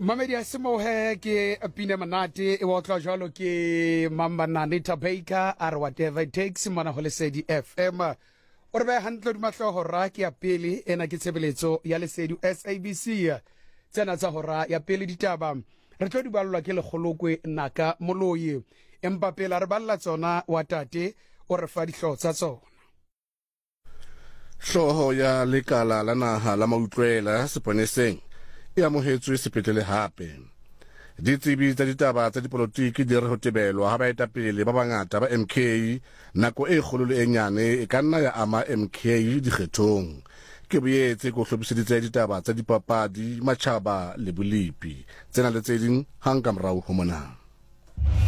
Mamedi a semohe ke Pina Manate e wa tla jalo ke Mambanane Baker are whatever it takes mana ho Lesedi FM o re ba hantle di mahloho ra ke ya pele ena ke tshebeletso ya Lesedi SABC tsena tsa hora ya pele ditaba re tlo di ballwa ke legolokwe naka moloyi empa pele re balla tsona wa tate o re fa dihlo tsa tsona. Hloho ya lekala la naha la mautlwela seponeseng e amohetswe sepetlele hape. Ditsebi tsa ditaba tsa dipolotiki di re ho tebelwa ha baetapele ba bangata ba MK nako e kgolo le e nyane e ka nna ya ama MK dikgethong. Ke boetse go hlophiseditse ditaba tsa dipapadi matjhaba le bolipi tsena le tse ding hang ka morao ho mona.